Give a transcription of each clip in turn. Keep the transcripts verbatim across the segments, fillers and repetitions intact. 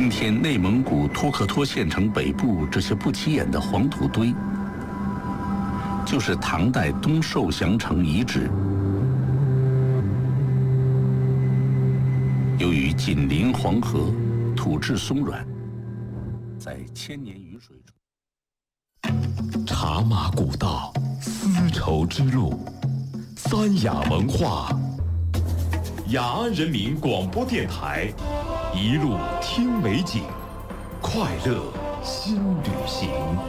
今天内蒙古托克托县城北部这些不起眼的黄土堆，就是唐代东寿祥城遗址。由于紧邻黄河，土质松软，在千年雨水中， 茶马古道，丝绸之路，三雅文化，雅安人民广播电台，一路听美景，快乐新旅行。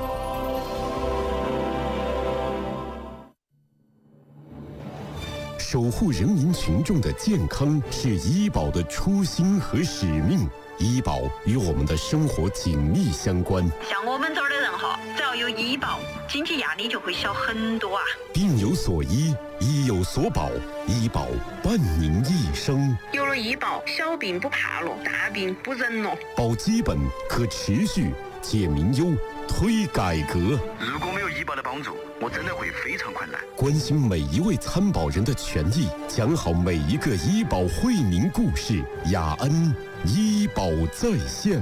守护人民群众的健康是医保的初心和使命，医保与我们的生活紧密相关。 像我们这儿的人哈，只要有医保，经济压力就会小很多啊。 病有所医，医有所保，医保伴您一生。 有了医保，小病不怕了，大病不忍了。 保基本，可持续，解民忧，推改革。 如果没有医保的帮助，我真的会非常困难。 关心每一位参保人的权益，讲好每一个医保惠民故事。雅安医保在线。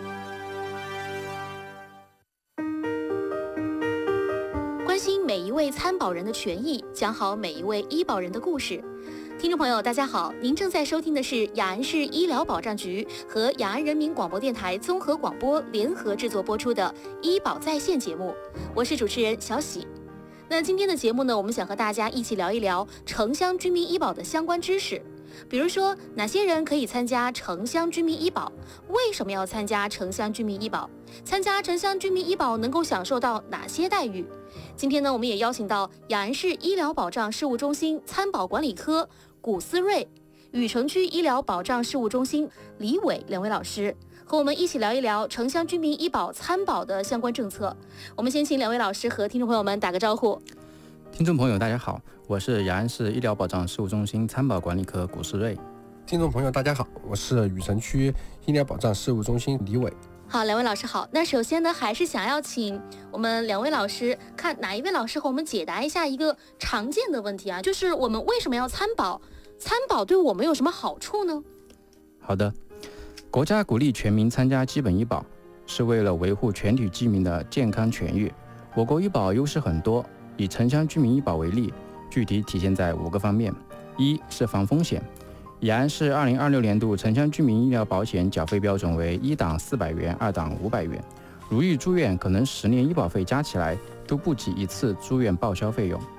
关心每一位参保人的权益，讲好每一位医保人的故事。听众朋友，大家好，您正在收听的是雅安市医疗保障局和雅安人民广播电台综合广播联合制作播出的医保在线节目，我是主持人小喜。那今天的节目呢，我们想和大家一起聊一聊城乡居民医保的相关知识，比如说哪些人可以参加城乡居民医保，为什么要参加城乡居民医保，参加城乡居民医保能够享受到哪些待遇。今天呢，我们也邀请到雅安市医疗保障事务中心参保管理科古思睿、禹城区医疗保障事务中心李伟两位老师，和我们一起聊一聊城乡居民医保参保的相关政策。我们先请两位老师和听众朋友们打个招呼。 听众朋友大家好，我是雅安市医疗保障事务中心参保管理科古思睿。 听众朋友大家好，我是禹城区医疗保障事务中心李伟。 好，两位老师好。那首先呢，还是想要请我们两位老师看哪一位老师和我们解答一下一个常见的问题啊，就是我们为什么要参保？参保对我们有什么好处呢？ 好的，国家鼓励全民参加基本医保，是为了维护全体居民的健康权益。我国医保优势很多，以城乡居民医保为例，具体体现在五个方面。一是防风险。雅安市二零二六年度城乡居民医疗保险缴费标准为一档四百元，二档五百元。如遇住院，可能十年医保费加起来都不及一次住院报销费用。